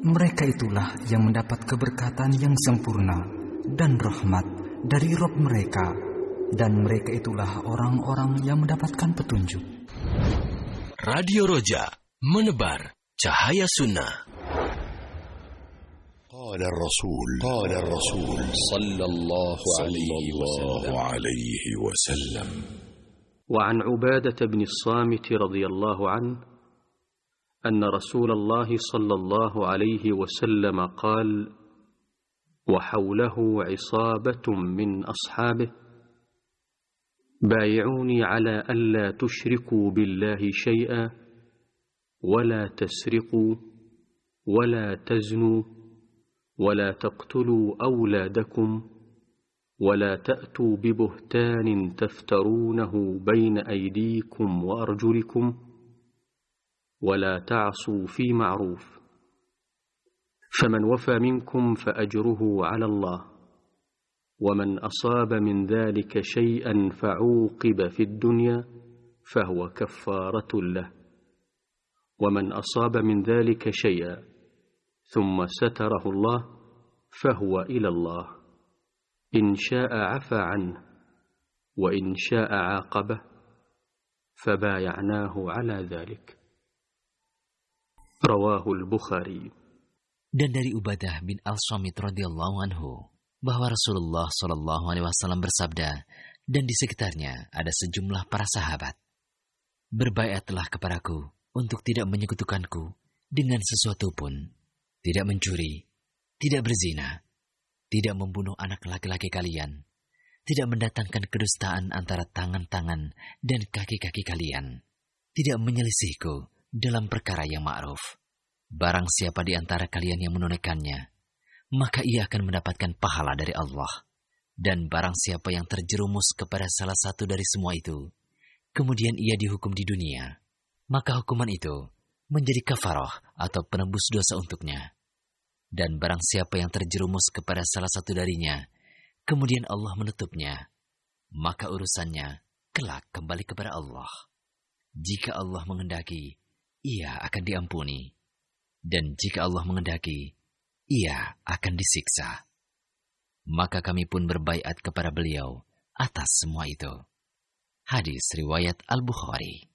Mereka itulah yang mendapat keberkatan yang sempurna dan rahmat dari Rabb mereka, dan mereka itulah orang-orang yang mendapatkan petunjuk. Radio Roja, menebar cahaya sunnah. قال الرسول صلى الله عليه وسلم وعن عبادة بن الصامت رضي الله عنه أن رسول الله صلى الله عليه وسلم قال وحوله عصابة من أصحابه بايعوني على ألا تشركوا بالله شيئا ولا تسرقوا ولا تزنوا ولا تقتلوا أولادكم ولا تأتوا ببهتان تفترونه بين أيديكم وأرجلكم ولا تعصوا في معروف فمن وفى منكم فأجره على الله ومن أصاب من ذلك شيئا فعوقب في الدنيا فهو كفارة له ومن أصاب من ذلك شيئا ثم ستره الله فهو إلى الله إن شاء عفى عنه وإن شاء عاقبه فبايعناه على ذلك رواه البخاري. Dan dari Ubadah bin Al-Samit radhiyallahu anhu bahwa Rasulullah sallallahu alaihi wasallam bersabda, dan di sekitarnya ada sejumlah para sahabat, berbaiatlah kepadaku untuk tidak menyekutukanku dengan sesuatu pun, tidak mencuri, tidak berzina, tidak membunuh anak laki-laki kalian, tidak mendatangkan kedustaan antara tangan-tangan dan kaki-kaki kalian, tidak menyelisihku dalam perkara yang ma'ruf. Barang siapa di antara kalian yang menunaikannya, maka ia akan mendapatkan pahala dari Allah. Dan barang siapa yang terjerumus kepada salah satu dari semua itu, kemudian ia dihukum di dunia, maka hukuman itu menjadi kafarah atau penebus dosa untuknya. Dan barang siapa yang terjerumus kepada salah satu darinya, kemudian Allah menutupnya, maka urusannya kelak kembali kepada Allah. Jika Allah menghendaki, ia akan diampuni. Dan jika Allah menghendaki, ia akan disiksa. Maka kami pun berbaiat kepada beliau atas semua itu. Hadis riwayat Al-Bukhari.